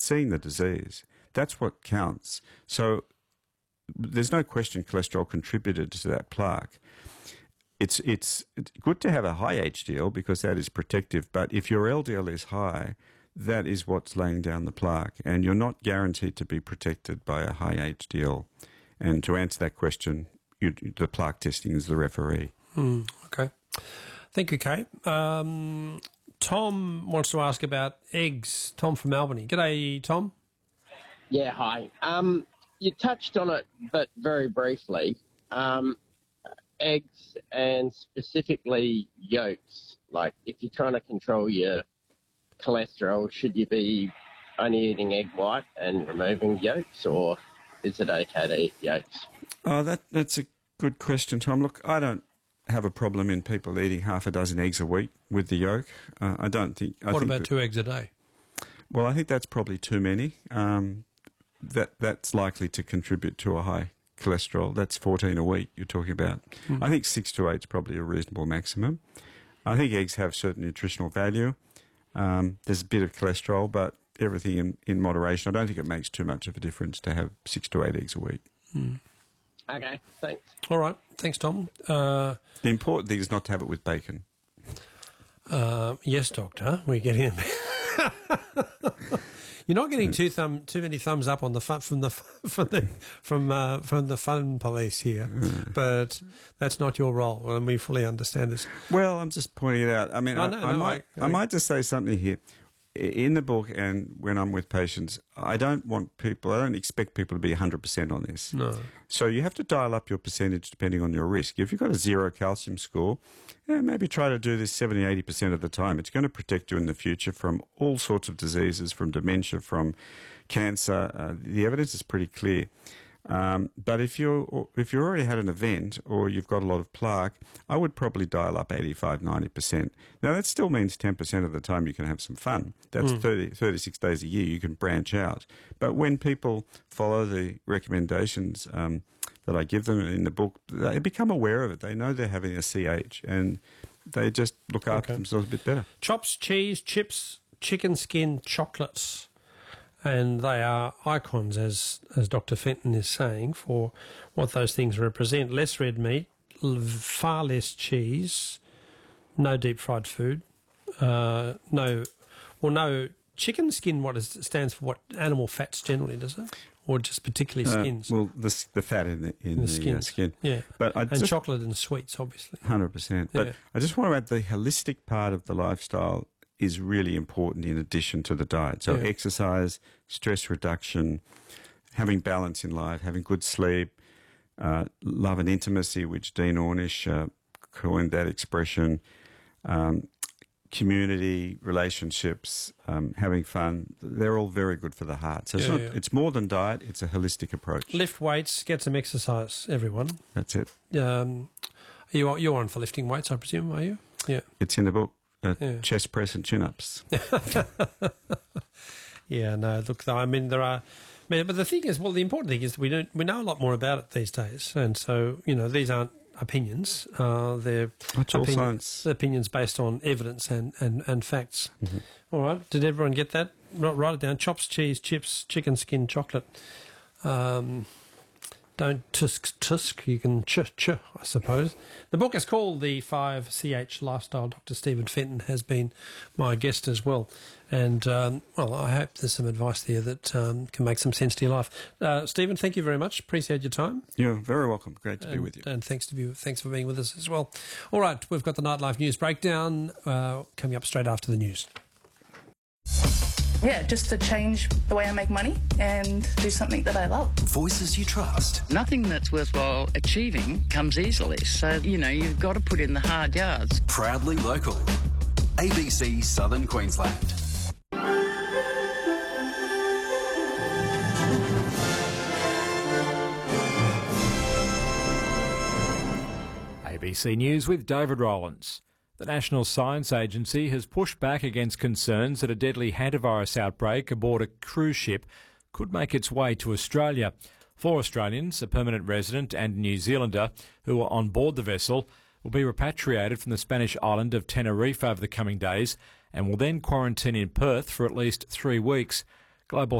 seeing the disease. That's what counts. So there's no question cholesterol contributed to that plaque. It's good to have a high HDL because that is protective, but if your LDL is high, that is what's laying down the plaque, and you're not guaranteed to be protected by a high HDL. And to answer that question, the plaque testing is the referee. Okay. Thank you, Kate. Tom wants to ask about eggs. Tom from Albany. G'day, Tom. Yeah, hi. You touched on it, but very briefly. Eggs and specifically yolks. Like, if you're trying to control your cholesterol, should you be only eating egg white and removing yolks, or is it okay to eat yolks? Oh, that's a good question, Tom. Look, I don't have a problem in people eating half a dozen eggs a week with the yolk. I don't think... What about 2 eggs a day? Well, I think that's probably too many. That's likely to contribute to a high cholesterol. That's 14 a week you're talking about. I think 6 to 8 is probably a reasonable maximum. I think eggs have certain nutritional value. There's a bit of cholesterol, but everything in moderation. I don't think it makes too much of a difference to have 6 to 8 eggs a week. Okay, thanks. All right. Thanks, Tom. The important thing is not to have it with bacon. Yes, Doctor. We're getting... You're not getting too many thumbs up on the from the fun police here, but that's not your role, and we fully understand this. Well, I'm just pointing it out. I mean, I might just say something here. In the book and when I'm with patients, I don't expect people to be 100% on this. No. So you have to dial up your percentage depending on your risk. If you've got a 0 calcium score, maybe try to do this 70, 80% of the time. It's going to protect you in the future from all sorts of diseases, from dementia, from cancer. The evidence is pretty clear. But if you already had an event or you've got a lot of plaque, I would probably dial up 85, 90%. Now, that still means 10% of the time you can have some fun. That's 36 days a year you can branch out. But when people follow the recommendations that I give them in the book, they become aware of it. They know they're having a CH and they just look after themselves a bit better. Chops, cheese, chips, chicken skin, chocolates. And they are icons, as Dr. Fenton is saying, for what those things represent. Less red meat, far less cheese, no deep fried food, no chicken skin. Stands for what? Animal fats generally, does it? Or just particularly skins? Well, the fat in the skin. Yeah, but chocolate and sweets, obviously. 100%. But I just want to add the holistic part of the lifestyle is really important in addition to the diet. So exercise, stress reduction, having balance in life, having good sleep, love and intimacy, which Dean Ornish coined that expression, community, relationships, having fun. They're all very good for the heart. So it's more than diet, it's a holistic approach. Lift weights, get some exercise, everyone. That's it. You're on for lifting weights, I presume, are you? Yeah. It's in the book. Chest press and chin-ups. Yeah, no, look, I mean, there are... but the thing is, the important thing is we know a lot more about it these days, and so, these aren't opinions. They're science. Opinions based on evidence and facts. Mm-hmm. All right, did everyone get that? Write it down. Chops, cheese, chips, chicken skin, chocolate. Don't tusk, you can ch, I suppose. The book is called The 5CH Lifestyle. Dr. Stephen Fenton has been my guest as well. And, I hope there's some advice there that can make some sense to your life. Stephen, thank you very much. Appreciate your time. You're very welcome. Great to be with you. And thanks for being with us as well. All right, we've got the Nightlife News Breakdown coming up straight after the news. Yeah, just to change the way I make money and do something that I love. Voices you trust. Nothing that's worthwhile achieving comes easily. So, you've got to put in the hard yards. Proudly local. ABC Southern Queensland. ABC News with David Rowlands. The National Science Agency has pushed back against concerns that a deadly hantavirus outbreak aboard a cruise ship could make its way to Australia. 4 Australians, a permanent resident and a New Zealander, who are on board the vessel, will be repatriated from the Spanish island of Tenerife over the coming days and will then quarantine in Perth for at least 3 weeks. Global